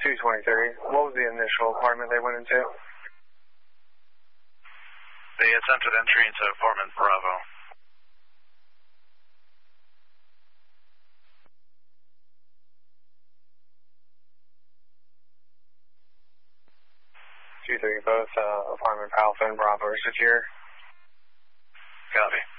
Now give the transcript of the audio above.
223. What was the initial apartment they went into? They attempted entry into apartment Bravo. Both apartment Alpha and Bravo are secure. Copy.